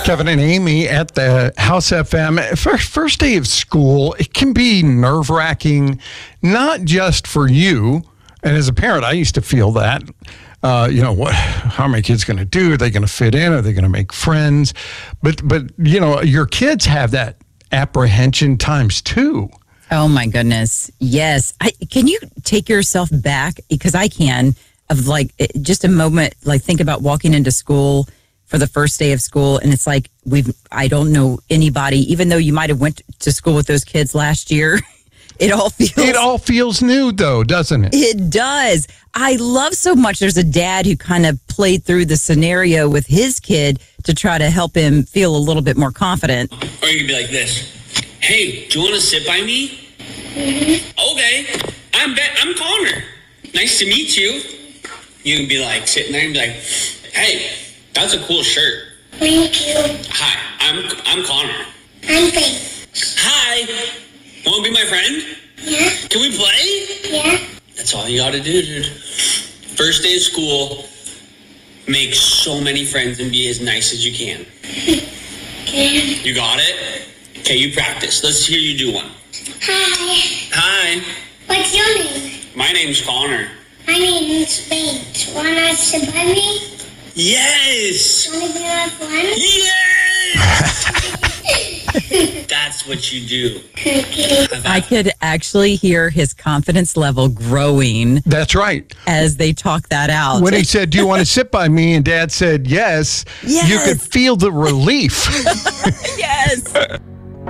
Kevin and Amy at the House FM. First day of school, it can be nerve-wracking, not just for you. And as a parent, I used to feel that. How are my kids going to do? Are they going to fit in? Are they going to make friends? But your kids have that apprehension times two. Oh, my goodness. Yes. Can you take yourself back? Because I can, of just a moment, think about walking into school for the first day of school. And it's like, I don't know anybody, even though you might have went to school with those kids last year. It all feels new, though, doesn't it? It does. I love so much. There's a dad who kind of played through the scenario with his kid to try to help him feel a little bit more confident. Or you could be like this. Hey, do you want to sit by me? Mm-hmm. Okay. I'm Connor. Nice to meet you. You can be like sitting there and be like, hey, that's a cool shirt. Thank you. Hi, I'm Connor. I'm Faith. Hi. Want to be my friend? Yeah. Can we play? Yeah. That's all you got to do, dude. First day of school, make so many friends and be as nice as you can. Okay. You got it? Okay, you practice. Let's hear you do one. Hi. Hi. What's your name? My name's Connor. My name is Faith. Wanna sit by me? Yes! Wanna be my friend? Yes! That's what you do. Okay. I could actually hear his confidence level growing. That's right. As they talk that out. When he said, do you want to sit by me? And Dad said, yes. Yes. You could feel the relief. Yes.